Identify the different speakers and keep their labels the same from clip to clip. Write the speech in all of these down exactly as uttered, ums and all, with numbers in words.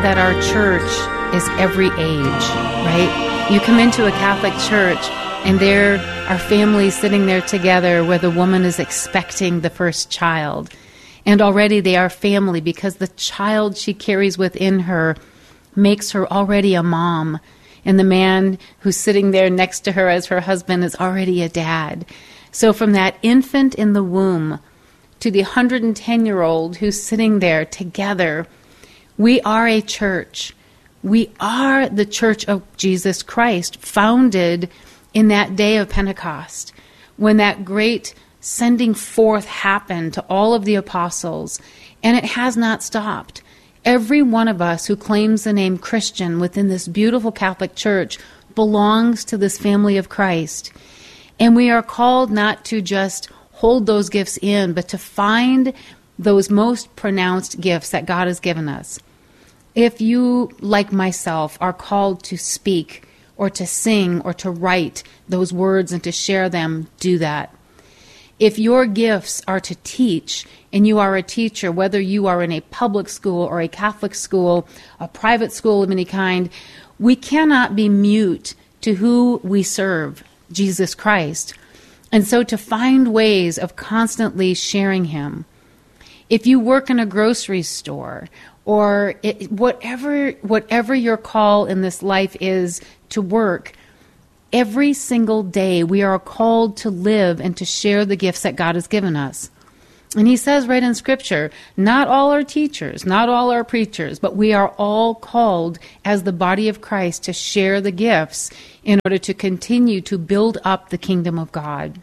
Speaker 1: that our church is every age, right? You come into a Catholic church and there are families sitting there together where the woman is expecting the first child. And already they are family because the child she carries within her makes her already a mom. And the man who's sitting there next to her as her husband is already a dad. So from that infant in the womb to the one hundred ten-year-old who's sitting there together, we are a church. We are the Church of Jesus Christ, founded in that day of Pentecost, when that great sending forth happened to all of the apostles, and it has not stopped. Every one of us who claims the name Christian within this beautiful Catholic Church belongs to this family of Christ. And we are called not to just hold those gifts in, but to find those most pronounced gifts that God has given us. If you, like myself, are called to speak or to sing or to write those words and to share them, do that. If your gifts are to teach, and you are a teacher, whether you are in a public school or a Catholic school, a private school of any kind, we cannot be mute to who we serve, Jesus Christ. And so to find ways of constantly sharing him. If you work in a grocery store, or it, whatever whatever your call in this life is to work, every single day we are called to live and to share the gifts that God has given us. And he says right in Scripture, not all are teachers, not all are preachers, but we are all called as the body of Christ to share the gifts in order to continue to build up the kingdom of God.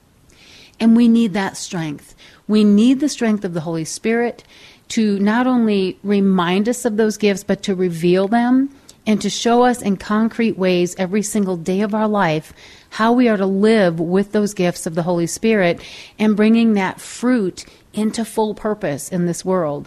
Speaker 1: And we need that strength. We need the strength of the Holy Spirit to not only remind us of those gifts, but to reveal them and to show us in concrete ways every single day of our life how we are to live with those gifts of the Holy Spirit and bringing that fruit into full purpose in this world.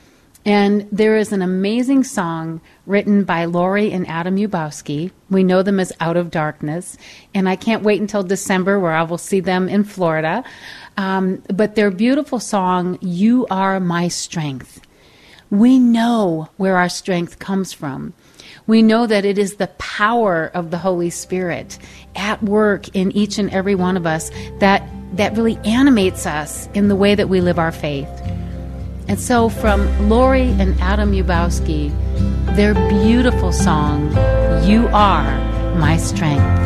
Speaker 1: And there is an amazing song written by Lori and Adam Yubowski. We know them as Out of Darkness. And I can't wait until December where I will see them in Florida. Um, but their beautiful song, You Are My Strength. We know where our strength comes from. We know that it is the power of the Holy Spirit at work in each and every one of us that, that really animates us in the way that we live our faith. And so from Lori and Adam Yubowski, their beautiful song, You Are My Strength.